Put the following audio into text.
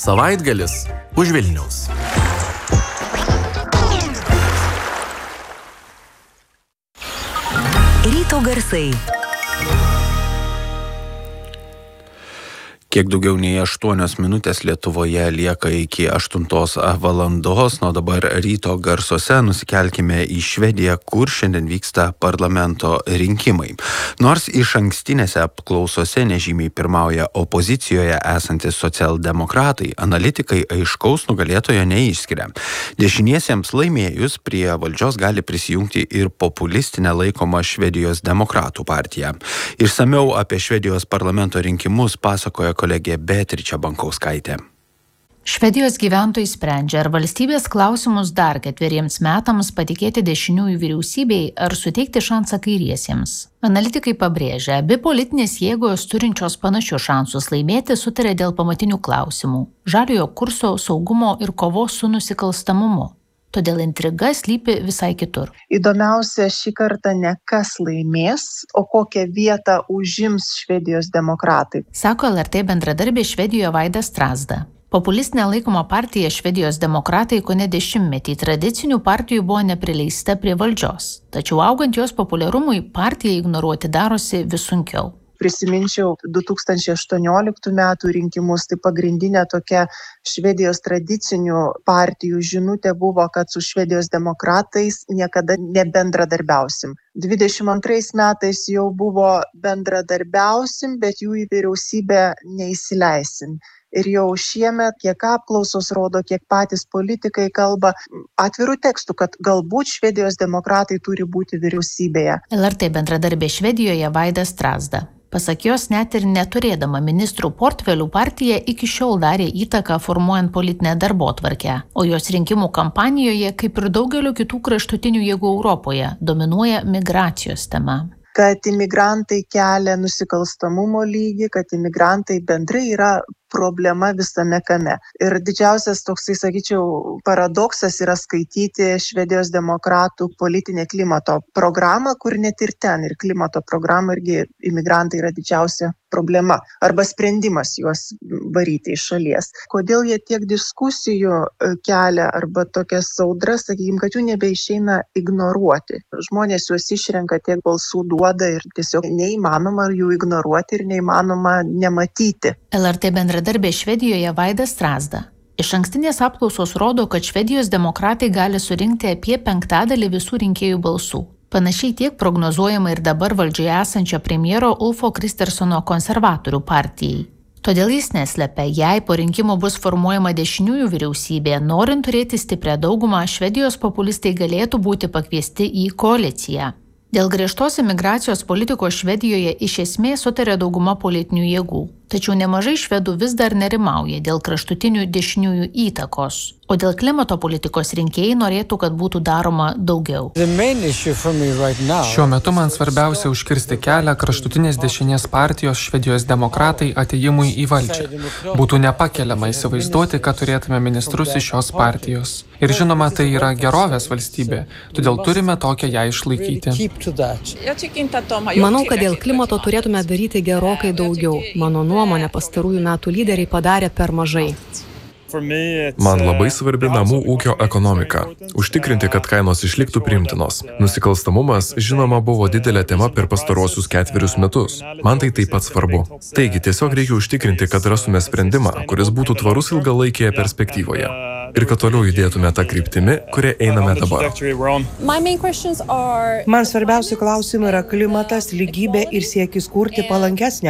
Savaitgalis už Vilniaus. Ryto garsai. Kiek daugiau nei 8 minutės Lietuvoje lieka iki 8 valandos, nuo dabar ryto garsuose nusikelkime į Švediją, kur šiandien vyksta parlamento rinkimai. Nors išankstinėse apklausose nežymiai pirmauja opozicijoje esantis socialdemokratai, analitikai aiškaus nugalėtojo neišskiria. Dešiniesiems laimėjus prie valdžios gali prisijungti ir populistinė laikoma Švedijos demokratų partija. Išsamiau apie Švedijos parlamento rinkimus pasakoja kolegė Beatričė Bankauskaitė. Švedijos gyventojai sprendžia, ar valstybės klausimus dar 4 metams patikėti dešiniųjų vyriausybei ar suteikti šansą kairiesiems. Analitikai pabrėžia, abi politinės jėgos turinčios panašius šansus laimėti sutarė dėl pamatinių klausimų – žaliojo kurso, saugumo ir kovos su nusikalstamumu. Todėl intriga slypi visai kitur. Įdomiausia šį kartą ne kas laimės, o kokią vietą užims Švedijos demokratai. Sako LRT bendradarbė Švedijoje Vaida Strazda. Populistinė laikoma partija Švedijos demokratai kone 10-metį tradicinių partijų buvo neprileista prie valdžios. Tačiau augant jos populiarumui partiją ignoruoti darosi vis sunkiau. Prisiminčiau 2018 metų rinkimus, tai pagrindinė tokia Švedijos tradicinių partijų žinutė buvo, kad su Švedijos demokratais niekada nebendradarbiausim. 22 metais jau buvo bendradarbiausim, bet jų į vyriausybę neįsileisim. Ir jau šiemet, kiek apklausos rodo, kiek patys politikai kalba atvirų tekstų, kad galbūt Švedijos demokratai turi būti vyriausybėje. LRT bendradarbė Švedijoje Vaida Strazda. Pasak jos, net ir neturėdama ministrų portfelių, partija iki šiol darė įtaką formuojant politinę darbotvarkę, o jos rinkimų kampanijoje, kaip ir daugelio kitų kraštutinių jėgų Europoje, dominuoja migracijos tema. Kad imigrantai kelia nusikalstamumo lygį, kad imigrantai bendrai yra problema visame kame. Ir didžiausias toksai, sakyčiau, paradoksas yra skaityti Švedijos demokratų politinę klimato programą, kur net ir ten, ir klimato programa irgi imigrantai yra didžiausia problema, arba sprendimas juos varyti iš šalies. Kodėl jie tiek diskusijų kelia, arba tokias audras, sakykime, kad jų nebeišeina ignoruoti. Žmonės juos išrenka, tiek balsų duoda ir tiesiog neįmanoma jų ignoruoti ir neįmanoma nematyti. LRT bendradarbė Švedijoje Vaida Strazda. Išankstinės apklausos rodo, kad Švedijos demokratai gali surinkti apie 1/5 visų rinkėjų balsų. Panašiai tiek prognozuojama ir dabar valdžioje esančio premjero Ulfo Kristersono konservatorių partijai. Todėl jis neslepia, jei po rinkimų bus formuojama dešiniųjų vyriausybė, norint turėti stiprią daugumą, Švedijos populistai galėtų būti pakviesti į koaliciją. Dėl griežtos imigracijos politikos Švedijoje iš esmės sutarė dauguma politinių jėgų. Tačiau nemažai švedų vis dar nerimauja dėl kraštutinių dešiniųjų įtakos, o dėl klimato politikos rinkėjai norėtų, kad būtų daroma daugiau. Šiuo metu man svarbiausia užkirsti kelią kraštutinės dešinės partijos Švedijos demokratai atėjimui į valdžią. Būtų nepakeliama įsivaizduoti, kad turėtume ministrus iš šios partijos. Ir žinoma, tai yra gerovės valstybė, todėl turime tokią ją išlaikyti. Manau, kad dėl klimato turėtume daryti gerokai daugiau. Mano nuomonė, pastarųjų metų lyderiai padarė per mažai. Man labai svarbi namų ūkio ekonomika. Užtikrinti, kad kainos išliktų priimtinos. Nusikalstamumas, žinoma, buvo didelė tema per pastarosius 4 metus. Man tai taip pat svarbu. Taigi, tiesiog reikia užtikrinti, kad rastume sprendimą, kuris būtų tvarus ilgalaikėje perspektyvoje. Ir kad toliau judėtume tą kryptimi, kuria einame dabar. Man svarbiausi klausimai yra klimatas, lygybė ir siekis kurti palankesnę